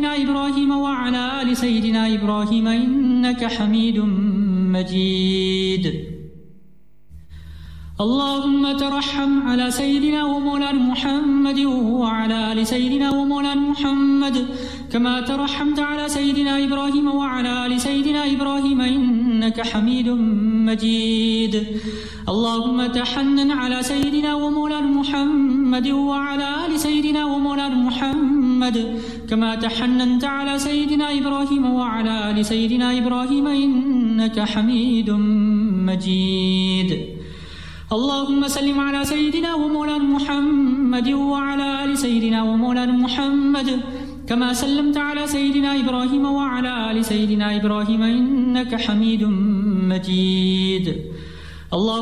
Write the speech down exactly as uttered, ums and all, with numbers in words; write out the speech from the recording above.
سيدنا إبراهيم وعلى آل سيدنا إبراهيم إنك حميد مجيد. اللهم ترحم على سيدنا ومولانا محمد وعلى آل سيدنا ومولانا محمد كما ترحمت على سيدنا إبراهيم وعلى آل سيدنا إبراهيم إنك حميد مجيد. اللهم تحنن على سيدنا ومولانا محمد وعلى آل سيدنا ومولانا محمد كما تحننت على سيدنا إبراهيم وعلى آل سيدنا إبراهيم إنك حميد مجيد. اللهم سلم على سيدنا ومولانا محمد وعلى آل سيدنا ومولانا محمد كما سلمت على سيدنا إبراهيم وعلى آل سيدنا إبراهيم إنك حميد مجيد. اللهم